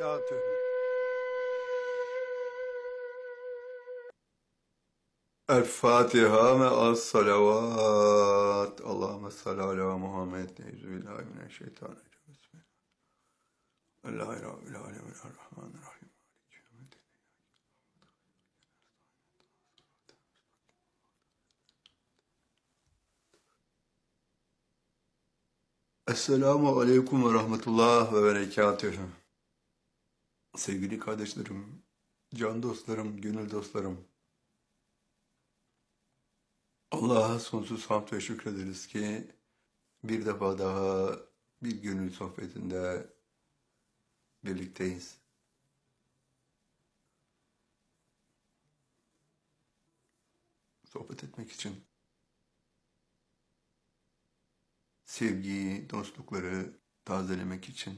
وبركاته. الفاتحة مع الصلوات. اللهم صل على محمد. أعوذ بالله من الشيطان الرجيم. بسم الله رب العالمين الرحمن الرحيم مالك يوم الدين. Esselamu Aleyküm ve Rahmetullah ve Berekatühü. Sevgili kardeşlerim, can dostlarım, gönül dostlarım, Allah'a sonsuz hamd ve şükrederiz ki bir defa daha bir gönül sohbetinde birlikteyiz. Sohbet etmek için sevgiyi, dostlukları tazelemek için,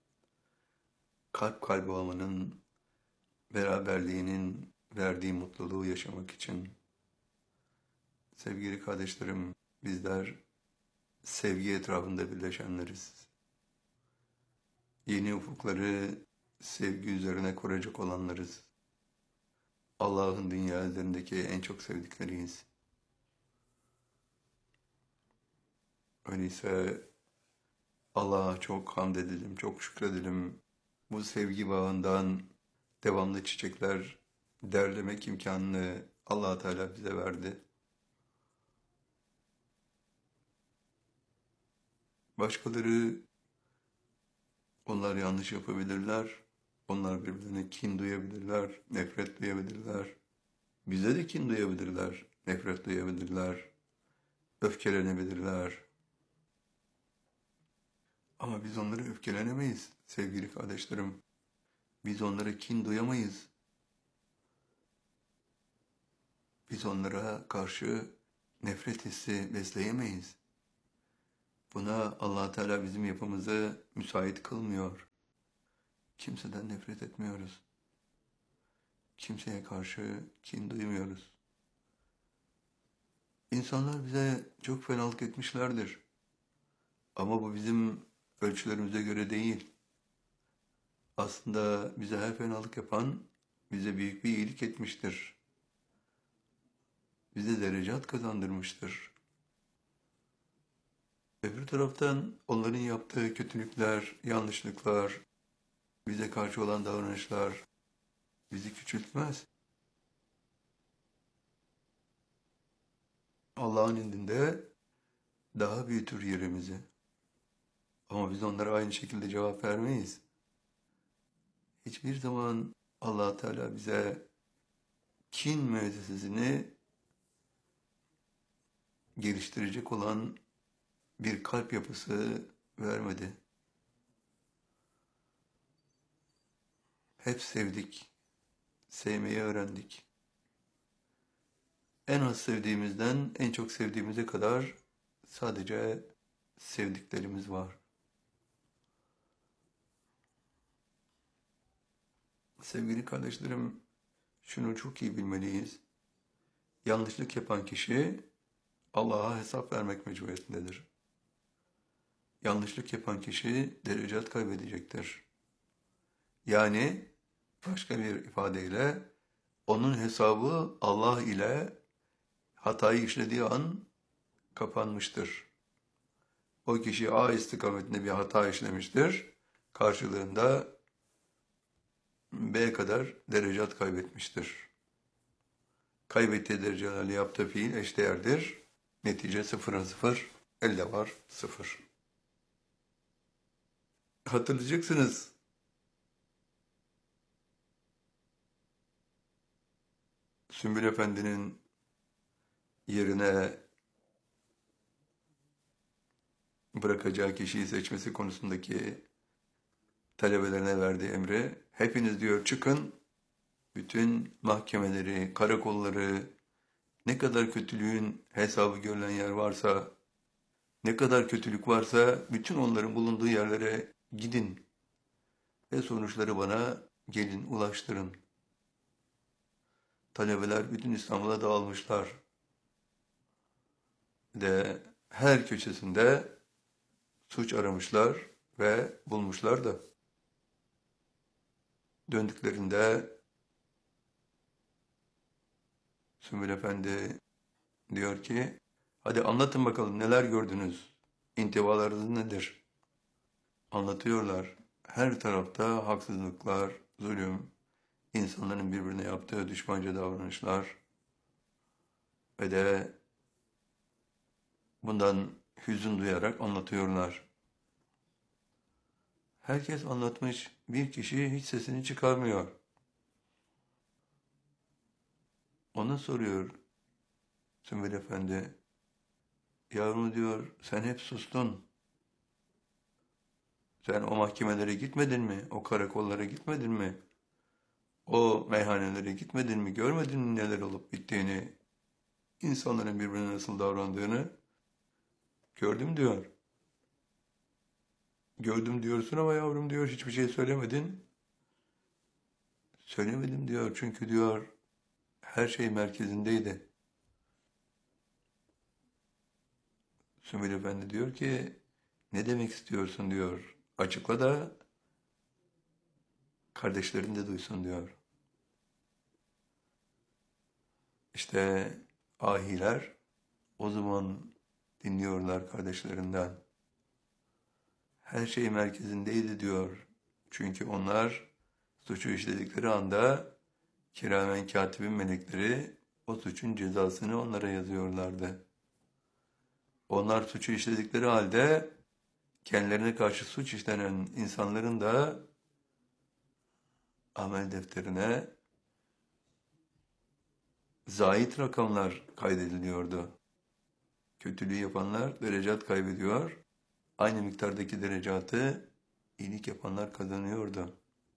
kalp kalbe olmanın, beraberliğinin verdiği mutluluğu yaşamak için, sevgili kardeşlerim, bizler sevgi etrafında birleşenleriz. Yeni ufukları sevgi üzerine kuracak olanlarız. Allah'ın dünya üzerindeki en çok sevdikleriyiz. Öyleyse Allah'a çok hamd edelim, çok şükredelim. Bu sevgi bağından devamlı çiçekler derlemek imkanını Allah Teala bize verdi. Başkaları, onlar yanlış yapabilirler. Onlar birbirlerine kin duyabilirler, nefret duyabilirler. Bize de kin duyabilirler, nefret duyabilirler, öfkelenebilirler. Ama biz onlara öfkelenemeyiz sevgili kardeşlerim. Biz onlara kin duyamayız. Biz onlara karşı nefret hissi besleyemeyiz. Buna Allah Teala bizim yapımızı müsait kılmıyor. Kimseden nefret etmiyoruz. Kimseye karşı kin duymuyoruz. İnsanlar bize çok fenalık etmişlerdir. Ama bu bizim ölçülerimize göre değil. Aslında bize her fenalık yapan bize büyük bir iyilik etmiştir. Bize derecat kazandırmıştır. Öbür taraftan onların yaptığı kötülükler, yanlışlıklar, bize karşı olan davranışlar bizi küçültmez. Allah'ın indinde daha büyütür yerimizi. Ama biz onlara aynı şekilde cevap vermeyiz. Hiçbir zaman Allah Teala bize kin müessesesini geliştirecek olan bir kalp yapısı vermedi. Hep sevdik, sevmeyi öğrendik. En az sevdiğimizden en çok sevdiğimize kadar sadece sevdiklerimiz var. Sevgili kardeşlerim, şunu çok iyi bilmeliyiz. Yanlışlık yapan kişi Allah'a hesap vermek mecburiyetindedir. Yanlışlık yapan kişi derecat kaybedecektir. Yani başka bir ifadeyle onun hesabı Allah ile hatayı işlediği an kapanmıştır. O kişi A istikametinde bir hata işlemiştir. Karşılığında B kadar derecat kaybetmiştir. Kaybettiği derecelerle yaptığı fiil eşdeğerdir. Netice sıfıra sıfır, elde var sıfır. Hatırlayacaksınız. Sümbül Efendi'nin yerine bırakacağı kişiyi seçmesi konusundaki talebelerine verdiği emri, hepiniz diyor çıkın, bütün mahkemeleri, karakolları, ne kadar kötülüğün hesabı görülen yer varsa, ne kadar kötülük varsa bütün onların bulunduğu yerlere gidin ve sonuçları bana gelin ulaştırın. Talebeler bütün İstanbul'a dağılmışlar. De her köşesinde suç aramışlar ve bulmuşlar da. Döndüklerinde Sümbül Efendi diyor ki, hadi anlatın bakalım neler gördünüz? İntibalarınız nedir? Anlatıyorlar. Her tarafta haksızlıklar, zulüm, insanların birbirine yaptığı düşmanca davranışlar ve de bundan hüzün duyarak anlatıyorlar. Herkes anlatmış, bir kişi hiç sesini çıkarmıyor. Ona soruyor Sümbül Efendi, yavrum diyor, sen hep sustun. Sen o mahkemelere gitmedin mi? O karakollara gitmedin mi? O meyhanelere gitmedin mi? Görmedin mi neler olup bittiğini? İnsanların birbirine nasıl davrandığını? Gördüm diyor. Gördüm diyorsun ama yavrum diyor, hiçbir şey söylemedin. Söylemedim diyor, çünkü diyor, her şey merkezindeydi. Sümbül Efendi diyor ki, ne demek istiyorsun diyor. Açıkla da kardeşlerin de duysun diyor. İşte ahiler o zaman dinliyorlar kardeşlerinden. Her şey merkezindeydi diyor. Çünkü onlar suçu işledikleri anda kiramen katibin melekleri o suçun cezasını onlara yazıyorlardı. Onlar suçu işledikleri halde kendilerine karşı suç işlenen insanların da amel defterine zayit rakamlar kaydediliyordu. Kötülüğü yapanlar derecat kaybediyor, aynı miktardaki derecatı iyilik yapanlar kazanıyordu.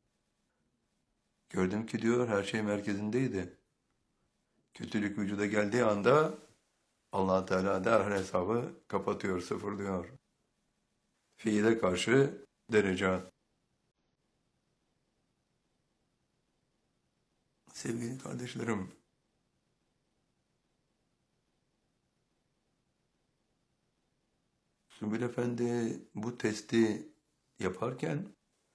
Gördüm ki diyor, her şey merkezindeydi. Kötülük vücuda geldiği anda Allah Teala derhal hesabı kapatıyor, sıfırlıyor. Fiile karşı derecat. Sevgili kardeşlerim, Sümbül Efendi bu testi yaparken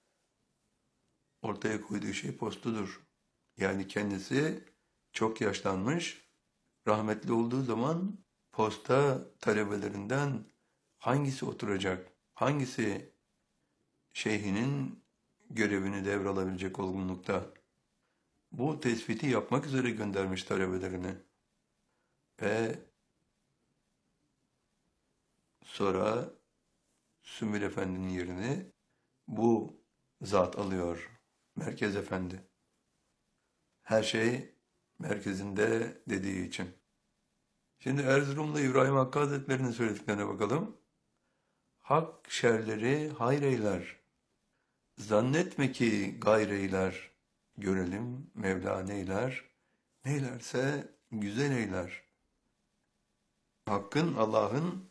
ortaya koyduğu şey postudur. Yani kendisi çok yaşlanmış, rahmetli olduğu zaman posta talebelerinden hangisi oturacak, hangisi şeyhinin görevini devralabilecek olgunlukta. Bu tespiti yapmak üzere göndermiş talebelerini. Ve sonra Sümbül Efendi'nin yerini bu zat alıyor. Merkez Efendi. Her şey merkezinde dediği için. Şimdi Erzurumlu İbrahim Hakkı Hazretleri'nin söylediklerine bakalım. Hak şerleri hayreyler. Zannetme ki gayreyler. Görelim Mevla neyler. Neylerse güzel eyler. Hakkın, Allah'ın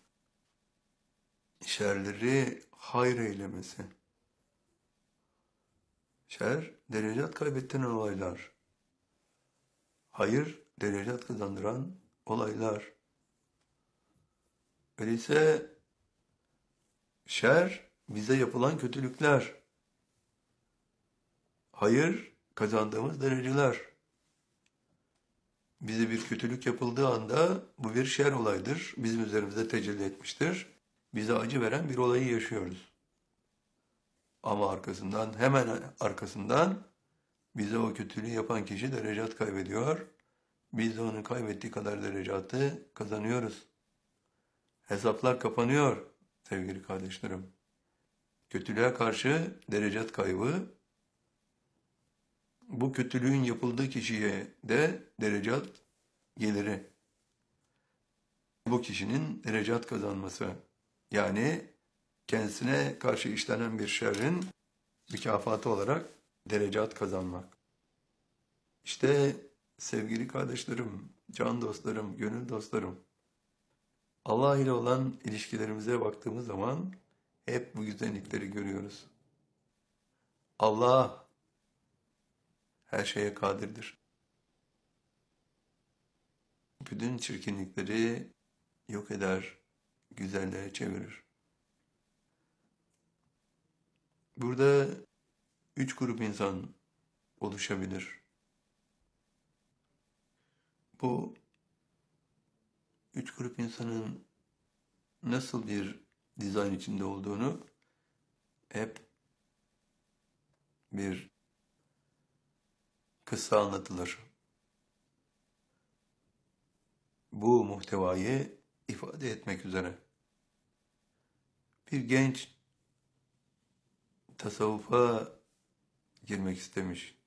şerleri hayır eylemesi. Şer, derecat kaybettiren olaylar. Hayır, derecat kazandıran olaylar. Öyleyse şer, bize yapılan kötülükler. Hayır, kazandığımız dereceler. Bize bir kötülük yapıldığı anda bu bir şer olaydır. Bizim üzerimize tecelli etmiştir. Bize acı veren bir olayı yaşıyoruz. Ama arkasından, hemen arkasından bize o kötülüğü yapan kişi derecat kaybediyor. Biz de onun kaybettiği kadar derecatı kazanıyoruz. Hesaplar kapanıyor sevgili kardeşlerim. Kötülüğe karşı derecat kaybı, bu kötülüğün yapıldığı kişiye de derecat geliri. Bu kişinin derecat kazanması. Yani kendisine karşı işlenen bir şerrin mükafatı olarak derecat kazanmak. İşte sevgili kardeşlerim, can dostlarım, gönül dostlarım, Allah ile olan ilişkilerimize baktığımız zaman hep bu güzellikleri görüyoruz. Allah her şeye kadirdir. Bütün çirkinlikleri yok eder, güzelliğe çevirir. Burada üç grup insan oluşabilir. Bu üç grup insanın nasıl bir dizayn içinde olduğunu hep bir kıssa anlatılır. Bu muhtevayı ifade etmek üzere. Bir genç tasavvufa girmek istemiş.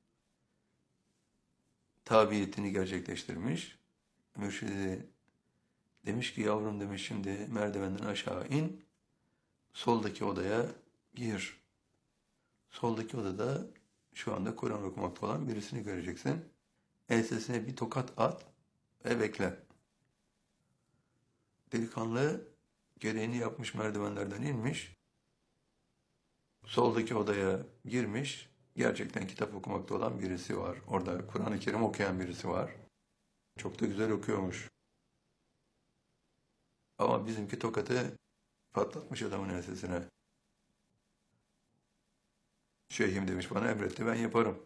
Tabiyetini gerçekleştirmiş. Mürşidi demiş ki yavrum demiş şimdi merdivenden aşağı in. Soldaki odaya gir. Soldaki odada şu anda Kur'an okumakta olan birisini göreceksin. Ensesine bir tokat at ve bekle. Delikanlı gereğini yapmış merdivenlerden inmiş. Soldaki odaya girmiş. Gerçekten kitap okumakta olan birisi var. Orada Kur'an-ı Kerim okuyan birisi var. Çok da güzel okuyormuş. Ama bizimki tokatı patlatmış adamın ensesine. Şeyhim demiş bana emretti ben yaparım.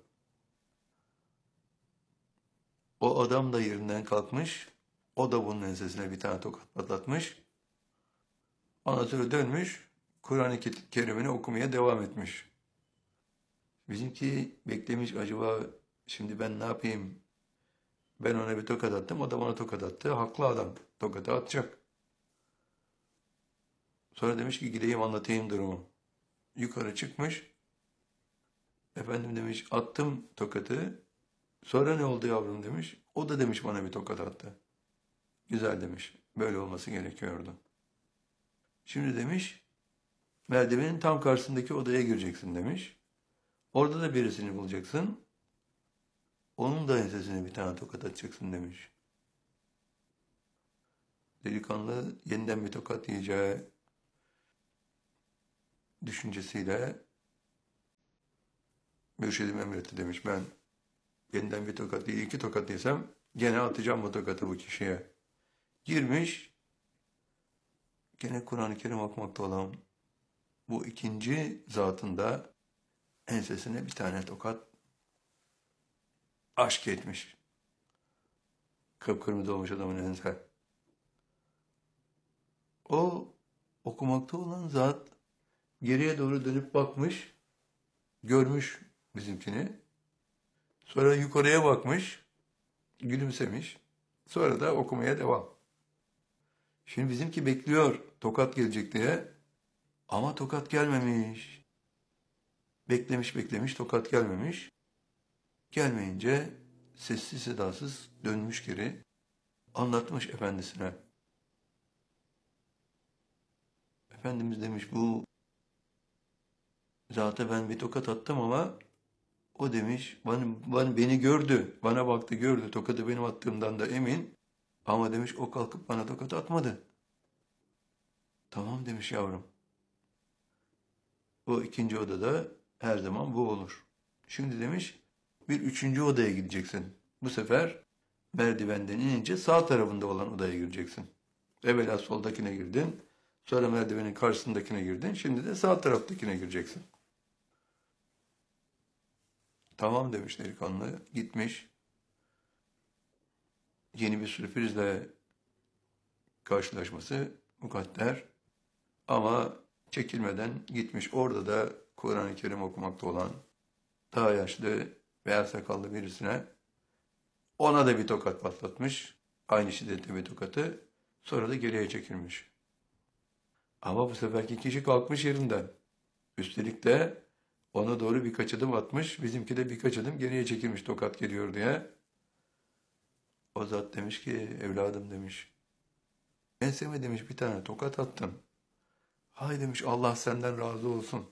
O adam da yerinden kalkmış. O da bunun ensesine bir tane tokat patlatmış. Ondan sonra dönmüş. Kur'an-ı Kerim'ini okumaya devam etmiş. Bizimki beklemiş acaba şimdi ben ne yapayım? Ben ona bir tokat attım. O da bana tokat attı. Haklı adam. Tokatı atacak. Sonra demiş ki gideyim anlatayım durumu. Yukarı çıkmış. Efendim demiş attım tokatı. Sonra ne oldu yavrum demiş. O da demiş bana bir tokat attı. Güzel demiş. Böyle olması gerekiyordu. Şimdi demiş merdivenin tam karşısındaki odaya gireceksin demiş. Orada da birisini bulacaksın. Onun da ensesine bir tane tokat atacaksın demiş. Delikanlı yeniden bir tokat yiyeceği düşüncesiyle mürşidim emretti demiş. Ben yeniden bir tokat değil iki tokat yesem gene atacağım bu tokatı bu kişiye. Girmiş gene Kur'an-ı Kerim okumakta olan bu ikinci zatında ensesine bir tane tokat aşk etmiş. Kıpkırmızı olmuş adamın ense. O okumakta olan zat geriye doğru dönüp bakmış, görmüş bizimkini. Sonra yukarıya bakmış, gülümsemiş. Sonra da okumaya devam. Şimdi bizimki bekliyor tokat gelecek diye. Ama tokat gelmemiş. Beklemiş beklemiş tokat gelmemiş. Gelmeyince sessiz sedasız dönmüş geri. Anlatmış efendisine. Efendimiz demiş bu zata ben bir tokat attım ama o demiş beni gördü. Bana baktı gördü. Tokadı benim attığımdan da emin. Ama demiş o kalkıp bana tokat atmadı. Tamam demiş yavrum. O ikinci odada her zaman bu olur. Şimdi demiş bir üçüncü odaya gideceksin. Bu sefer merdivenden inince sağ tarafında olan odaya gireceksin. Evvela soldakine girdin. Sonra merdivenin karşısındakine girdin. Şimdi de sağ taraftakine gireceksin. Tamam demiş delikanlı. Gitmiş. Yeni bir sürprizle karşılaşması mukadder. Ama çekilmeden gitmiş. Orada da Kur'an-ı Kerim okumakta olan daha yaşlı beyaz sakallı birisine ona da bir tokat patlatmış. Aynı şiddette bir tokatı. Sonra da geriye çekilmiş. Ama bu seferki kişi kalkmış yerinden. Üstelik de ona doğru birkaç adım atmış. Bizimki de birkaç adım geriye çekilmiş tokat geliyor diye. O zat demiş ki evladım demiş. Enseme demiş bir tane tokat attın. Hay demiş Allah senden razı olsun.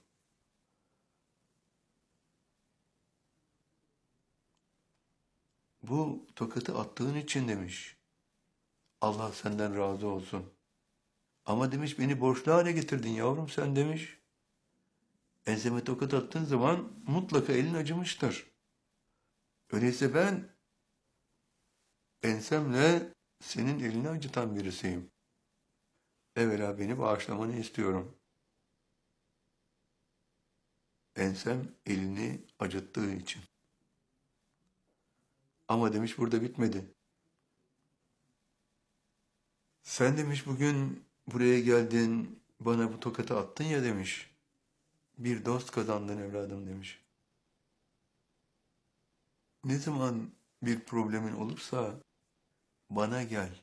Bu tokatı attığın için demiş. Allah senden razı olsun. Ama demiş beni borçlu hale getirdin yavrum sen demiş. Enseme tokat attığın zaman mutlaka elin acımıştır. Öyleyse ben ensemle senin elini acıtan birisiyim. Evvela beni bağışlamanı istiyorum. Ensem elini acıttığı için. Ama demiş burada bitmedi. Sen demiş bugün buraya geldin, bana bu tokatı attın ya demiş. Bir dost kazandın evladım demiş. Ne zaman bir problemin olursa bana gel.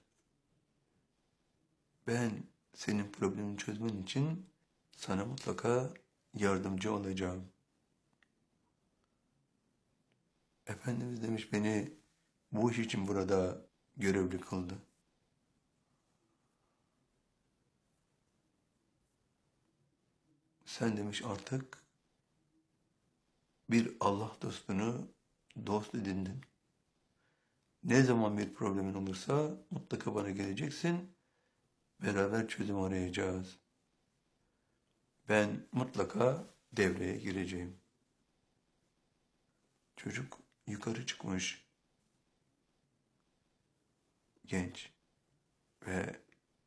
Ben senin problemini çözmen için sana mutlaka yardımcı olacağım. Efendimiz demiş beni bu iş için burada görevli kıldı. Sen demiş artık bir Allah dostunu dost edindin. Ne zaman bir problemin olursa mutlaka bana geleceksin. Beraber çözüm arayacağız. Ben mutlaka devreye gireceğim. Çocuk yukarı çıkmış, genç ve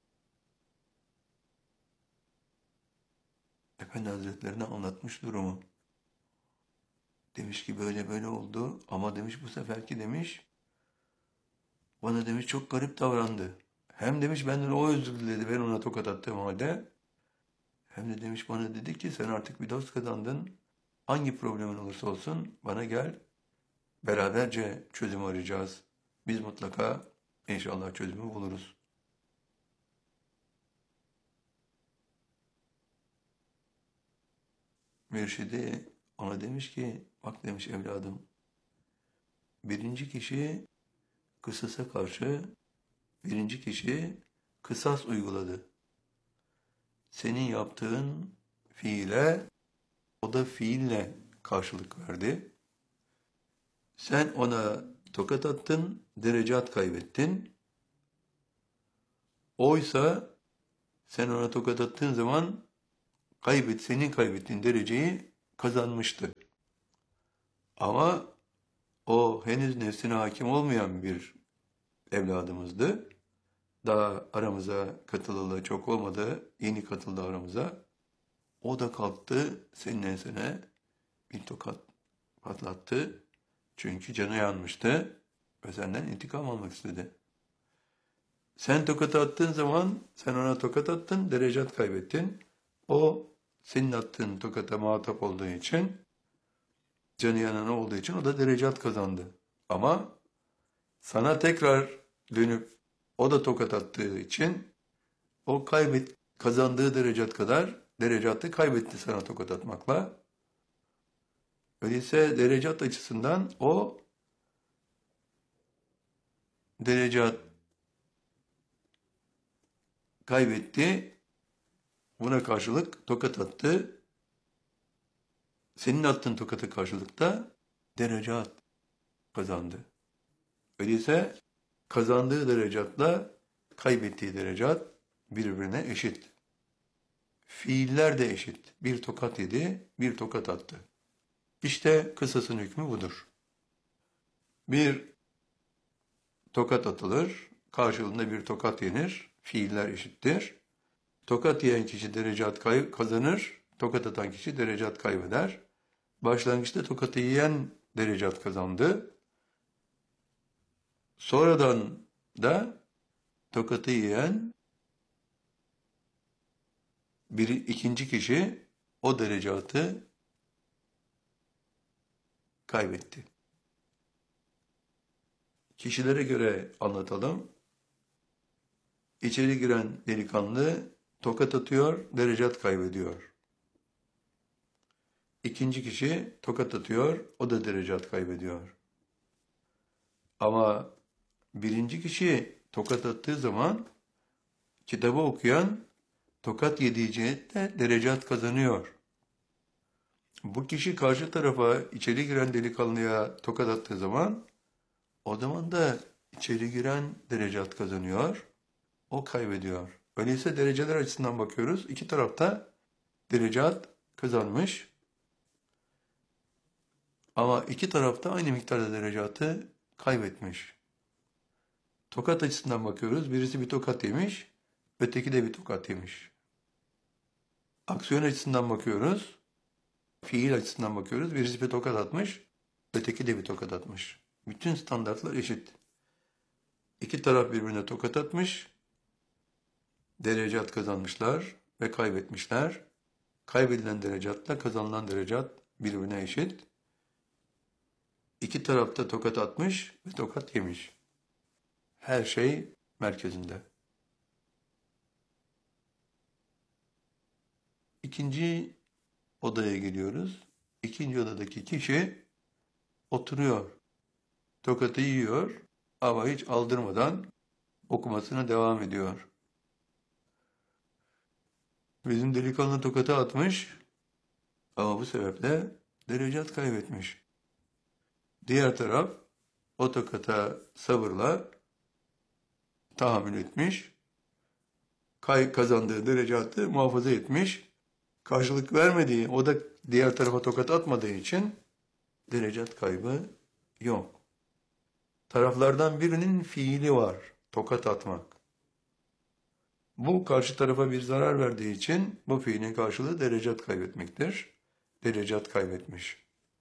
Efendi Hazretlerine anlatmış durumu. Demiş ki böyle böyle oldu ama demiş bu seferki demiş bana demiş çok garip davrandı. Hem demiş benden o özür diledi ben ona tokat attığım halde. Hem de demiş bana dedi ki sen artık bir dost kazandın. Hangi problemin olursa olsun bana gel. Beraberce çözüm arayacağız. Biz mutlaka inşallah çözümü buluruz. Mürşidi ona demiş ki bak demiş evladım birinci kişi kısasa karşı birinci kişi kısas uyguladı. Senin yaptığın fiile o da fiille karşılık verdi. Sen ona tokat attın, derecat kaybettin. Oysa sen ona tokat attığın zaman senin kaybettiğin dereceyi kazanmıştı. Ama o henüz nefsine hakim olmayan bir evladımızdı. Daha aramıza katılalı çok olmadı, yeni katıldı aramıza. O da kalktı senin ensene bir tokat patlattı. Çünkü canı yanmıştı ve senden intikam almak istedi. Sen tokat attığın zaman sen ona tokat attın, derecat kaybettin. O senin attığın tokata muhatap olduğu için, canı yanan olduğu için o da derecat kazandı. Ama sana tekrar dönüp o da tokat attığı için o kazandığı derecat kadar derecatı kaybetti sana tokat atmakla. Öyleyse derecat açısından o derecat kaybetti. Buna karşılık tokat attı. Senin attığın tokata karşılıkta derecat kazandı. Öyleyse kazandığı derecatla kaybettiği derecat birbirine eşit. Fiiller de eşit. Bir tokat yedi, bir tokat attı. İşte kısasın hükmü budur. Bir tokat atılır, karşılığında bir tokat yenir, fiiller eşittir. Tokat yiyen kişi derecat kazanır, tokat atan kişi derecat kaybeder. Başlangıçta tokatı yiyen derecat kazandı. Sonradan da tokatı yiyen ikinci kişi o derecatı kaybetti. Kişilere göre anlatalım. İçeri giren delikanlı tokat atıyor, derecat kaybediyor. İkinci kişi tokat atıyor, o da derecat kaybediyor. Ama birinci kişi tokat attığı zaman kitabı okuyan tokat yediği cihette derecat kazanıyor. Bu kişi karşı tarafa içeri giren delikanlıya tokat attığı zaman o zaman da içeri giren derecat kazanıyor, o kaybediyor. Öyleyse dereceler açısından bakıyoruz. İki tarafta derecat kazanmış. Ama iki tarafta aynı miktarda derecatı kaybetmiş. Tokat açısından bakıyoruz. Birisi bir tokat yemiş, öteki de bir tokat yemiş. Aksiyon açısından bakıyoruz. Fiil açısından bakıyoruz. Birisi bir tokat atmış, öteki de bir tokat atmış. Bütün standartlar eşit. İki taraf birbirine tokat atmış, derecat kazanmışlar ve kaybetmişler. Kaybedilen derecatla kazanılan derecat birbirine eşit. İki taraf da tokat atmış ve tokat yemiş. Her şey merkezinde. İkinci odaya geliyoruz. İkinci odadaki kişi oturuyor. Tokatı yiyor ama hiç aldırmadan okumasına devam ediyor. Bizim delikanlı tokatı atmış ama bu sebeple derecat kaybetmiş. Diğer taraf o tokata sabırla tahammül etmiş, kazandığı derecatı muhafaza etmiş, karşılık vermediği, o da diğer tarafa tokat atmadığı için derecat kaybı yok. Taraflardan birinin fiili var, tokat atmak. Bu karşı tarafa bir zarar verdiği için bu fiilin karşılığı derecat kaybetmektir. Derecat kaybetmiş.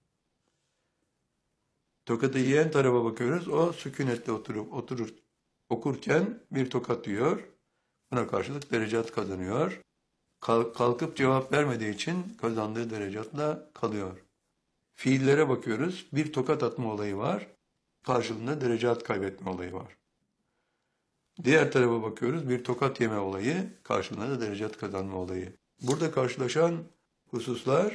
Tokatı yiyen tarafa bakıyoruz. O sükunetle okurken bir tokat yiyor. Buna karşılık derecat kazanıyor. Kalkıp cevap vermediği için kazandığı derecatla kalıyor. Fiillere bakıyoruz. Bir tokat atma olayı var. Karşılığında derecat kaybetme olayı var. Diğer tarafa bakıyoruz. Bir tokat yeme olayı. Karşılığında da derecat kazanma olayı. Burada karşılaşan hususlar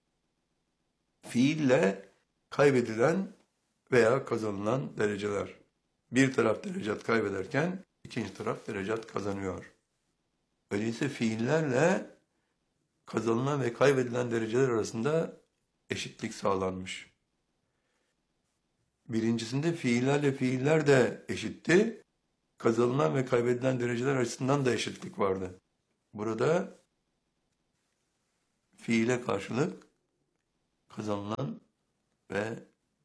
fiille kaybedilen veya kazanılan dereceler. Bir taraf derecat kaybederken ikinci taraf derecat kazanıyor. Öyleyse fiillerle kazanılan ve kaybedilen dereceler arasında eşitlik sağlanmış. Birincisinde fiiller de eşitti. Kazanılan ve kaybedilen dereceler açısından da eşitlik vardı. Burada fiile karşılık kazanılan ve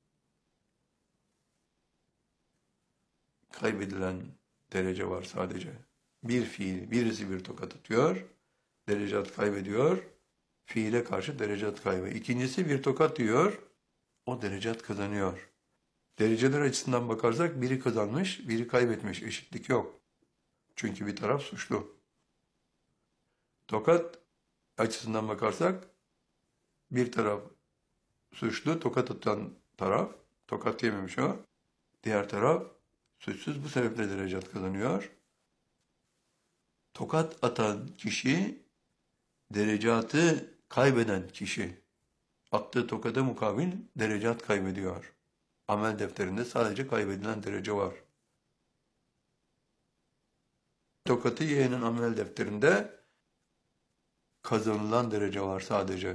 kaybedilen derece var sadece. Bir fiil, birisi bir tokat atıyor, derecat kaybediyor, fiile karşı derecat kaybı. İkincisi bir tokat diyor, o derecat kazanıyor. Dereceler açısından bakarsak biri kazanmış, biri kaybetmiş, eşitlik yok. Çünkü bir taraf suçlu. Tokat açısından bakarsak bir taraf suçlu, tokat atan taraf, tokat yememiş o. Diğer taraf suçsuz, bu sebeple derecat kazanıyor. Tokat atan kişi, derecatı kaybeden kişi. Attığı tokada mukabil derecat kaybediyor. Amel defterinde sadece kaybedilen derece var. Tokatı yiyenin amel defterinde kazanılan derece var sadece.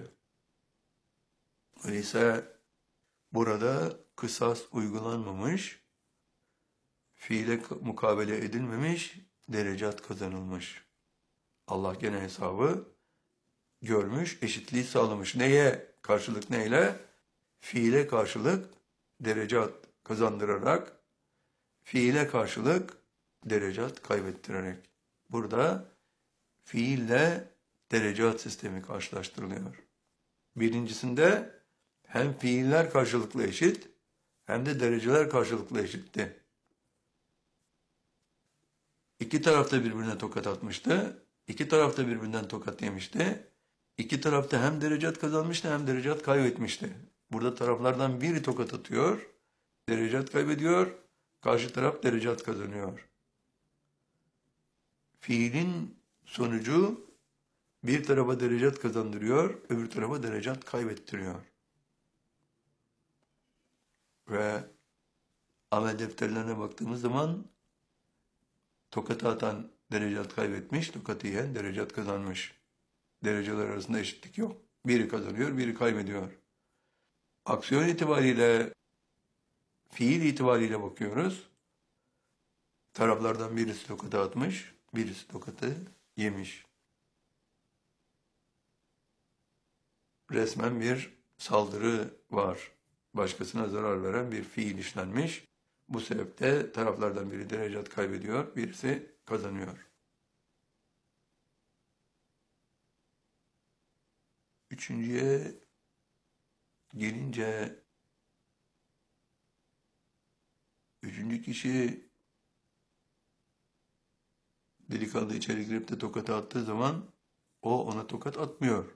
Öyleyse burada kısas uygulanmamış, fiile mukabele edilmemiş, derecat kazanılmış. Allah gene hesabı görmüş, eşitliği sağlamış. Neye karşılık neyle? Fiile karşılık derecat kazandırarak, fiile karşılık derecat kaybettirerek. Burada fiille derecat sistemi karşılaştırılıyor. Birincisinde hem fiiller karşılıklı eşit hem de dereceler karşılıklı eşitti. İki taraf da birbirine tokat atmıştı. İki taraf da birbirinden tokat yemişti. İki taraf da hem derecat kazanmıştı hem derecat kaybetmişti. Burada taraflardan biri tokat atıyor, derecat kaybediyor, karşı taraf derecat kazanıyor. Fiilin sonucu bir tarafa derecat kazandırıyor, öbür tarafa derecat kaybettiriyor. Ve amel defterlerine baktığımız zaman tokatı atan derecat kaybetmiş, tokatı yiyen derecat kazanmış. Dereceler arasında eşitlik yok. Biri kazanıyor, biri kaybediyor. Aksiyon itibariyle, fiil itibariyle bakıyoruz. Taraflardan birisi tokatı atmış, birisi tokatı yemiş. Resmen bir saldırı var. Başkasına zarar veren bir fiil işlenmiş. Bu sebeple taraflardan biri derecat kaybediyor, birisi kazanıyor. Üçüncüye gelince Üçüncü kişi delikanlı içeri girip de tokatı attığı zaman o ona tokat atmıyor.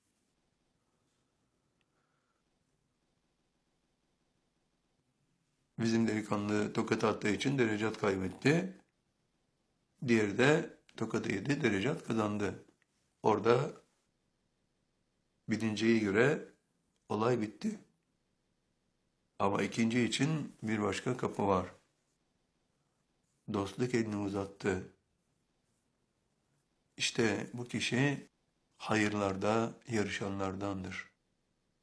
Bizim delikanlı tokat attığı için derecat kaybetti. Diğeri de tokatı yedi, derecat kazandı. Orada birinciye göre olay bitti. Ama ikinci için bir başka kapı var. Dostluk elini uzattı. İşte bu kişi hayırlarda yarışanlardandır.